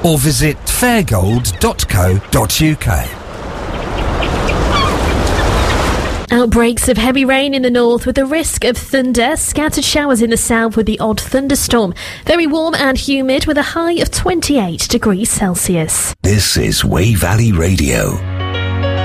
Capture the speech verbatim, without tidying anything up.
or visit fairgold dot co dot uk. Outbreaks of heavy rain in the north with the risk of thunder. Scattered showers in the south with the odd thunderstorm. Very warm and humid with a high of twenty-eight degrees Celsius. This is Wey Valley Radio.